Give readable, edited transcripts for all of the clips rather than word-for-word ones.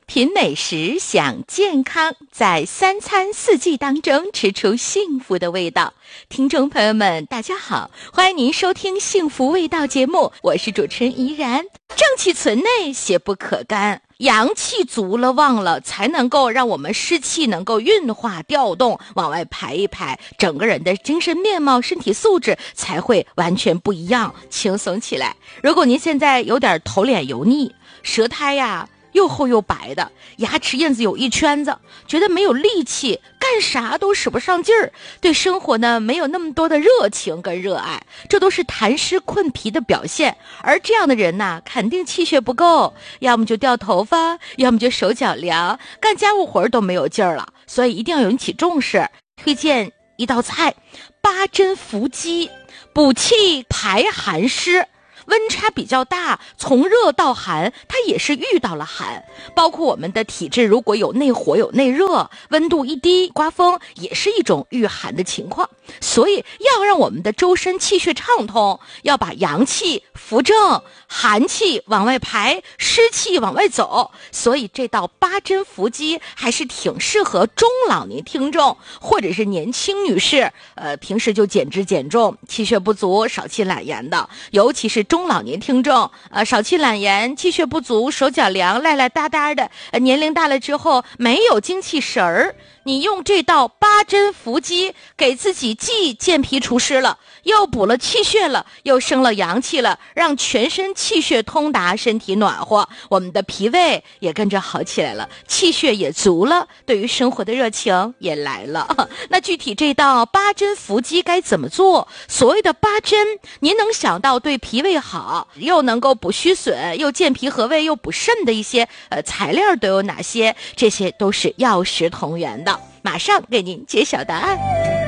品美食，享健康，在三餐四季当中吃出幸福的味道。听众朋友们，大家好，欢迎您收听幸福味道节目，我是主持人怡然。正气存内，邪不可干，阳气足了旺了，才能够让我们湿气能够运化调动，往外排一排，整个人的精神面貌、身体素质才会完全不一样，轻松起来。如果您现在有点头脸油腻，舌苔呀又厚又白的，牙齿印子有一圈子，觉得没有力气，干啥都使不上劲儿，对生活呢没有那么多的热情跟热爱，这都是痰湿困脾的表现。而这样的人呢，肯定气血不够，要么就掉头发，要么就手脚凉，干家务活都没有劲儿了。所以一定要引起重视。推荐一道菜，八珍伏鸡，补气排寒湿。温差比较大，从热到寒，它也是遇到了寒，包括我们的体质如果有内火有内热，温度一低刮风也是一种遇寒的情况。所以要让我们的周身气血畅通，要把阳气扶正，寒气往外排，湿气往外走。所以这道八珍伏鸡还是挺适合中老年听众或者是年轻女士，平时就减脂减重，气血不足，少气懒言的，尤其是中老年听众，少气懒言，气血不足，手脚凉，赖赖哒哒的，年龄大了之后没有精气神儿，你用这道八珍伏鸡，给自己既健脾除湿了，又补了气血了，又生了阳气了，让全身气血通达，身体暖和，我们的脾胃也跟着好起来了，气血也足了，对于生活的热情也来了。那具体这道八珍伏鸡该怎么做？所谓的八珍，您能想到对脾胃好，又能够补虚损，又健脾和胃，又补肾的一些材料都有哪些？这些都是药食同源的。马上给您揭晓答案。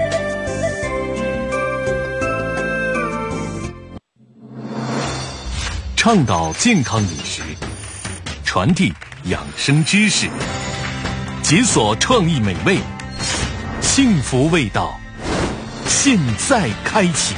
倡导健康饮食，传递养生知识，解锁创意美味，幸福味道，现在开启。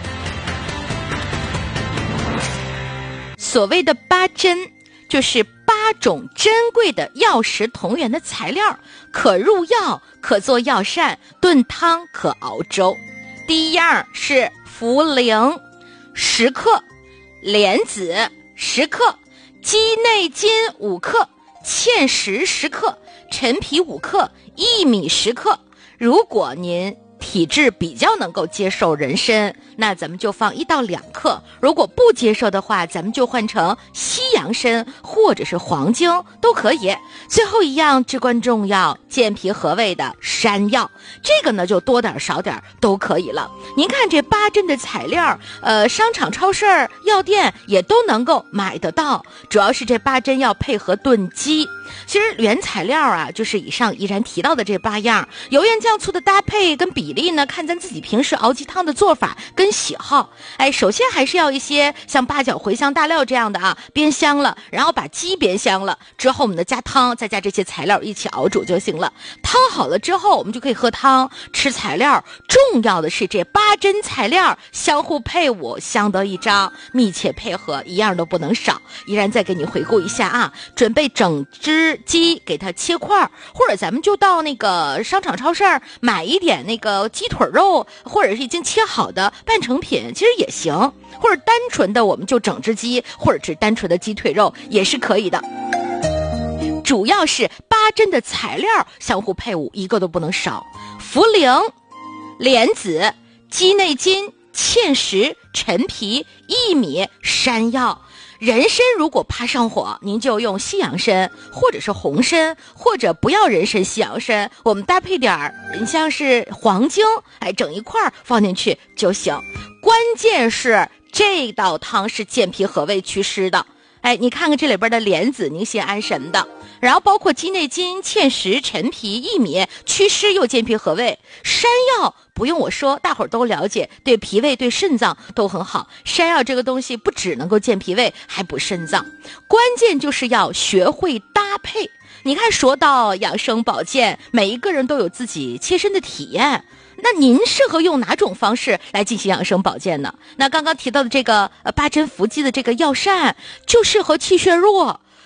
所谓的八珍，就是八种珍贵的药食同源的材料，可入药，可做药膳，炖汤，可熬粥。第一样是茯苓10克，莲子10克，鸡内金5克，芡实10克，陈皮5克，薏米10克。如果您体质比较能够接受人参，那咱们就放1到2克，如果不接受的话，咱们就换成西洋参或者是黄精都可以。最后一样至关重要，健脾和胃的山药，这个呢就多点少点都可以了。您看这八珍的材料，商场超市药店也都能够买得到，主要是这八珍要配合炖鸡。其实原材料啊，就是以上依然提到的这8样，油盐酱醋的搭配跟比例呢，看咱自己平时熬鸡汤的做法跟喜好。首先还是要一些像八角、茴香、大料这样的啊，煸香了，然后把鸡煸香了之后，我们的加汤，再加这些材料一起熬煮就行了。汤好了之后，我们就可以喝汤吃材料。重要的是这八珍材料相互配伍，相得益彰，密切配合，一样都不能少。依然再给你回顾一下啊，准备整只鸡，给它切块，或者咱们就到那个商场超市买一点那个鸡腿肉，或者是已经切好的半成品，其实也行，或者单纯的我们就整只鸡，或者是单纯的鸡腿肉也是可以的。主要是八珍的材料相互配伍，一个都不能少。茯苓、莲子、鸡内金、芡实、陈皮、薏米、山药。人参如果怕上火，您就用西洋参或者是红参，或者不要人参西洋参，我们搭配点你像是黄精，整一块放进去就行。关键是这道汤是健脾和胃祛湿的。你看看这里边的莲子宁心安神的，然后包括鸡内金、芡实、陈皮、薏米，祛湿又健脾和胃。山药不用我说，大伙儿都了解，对脾胃对肾脏都很好。山药这个东西不只能够健脾胃，还补肾脏。关键就是要学会搭配。你看说到养生保健，每一个人都有自己切身的体验，那您适合用哪种方式来进行养生保健呢？那刚刚提到的这个八珍伏鸡的这个药膳就适合气血弱，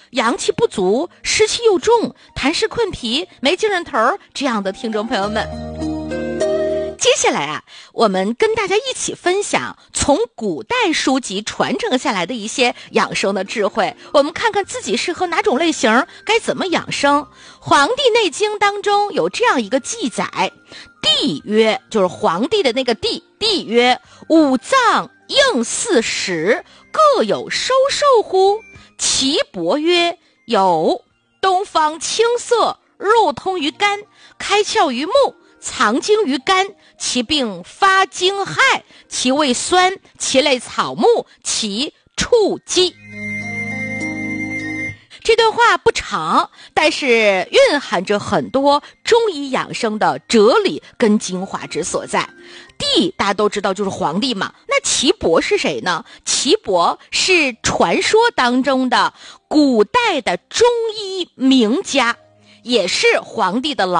阳气不足、湿气又重、痰湿困脾、没精神头这样的听众朋友们。接下来啊，我们跟大家一起分享从古代书籍传承下来的一些养生的智慧，我们看看自己适合哪种类型，该怎么养生。《黄帝内经》当中有这样一个记载，帝曰，就是皇帝的那个帝，帝曰：五脏应四时，各有收受乎？岐伯曰：有。东方青色，入通于肝，开窍于目，藏精于肝，其病发经害，其味酸，其类草木，其触肌。这段话不长，但是蕴含着很多中医养生的哲理跟精华之所在。帝大家都知道就是皇帝嘛，那岐伯是谁呢？岐伯是传说当中的古代的中医名家，也是皇帝的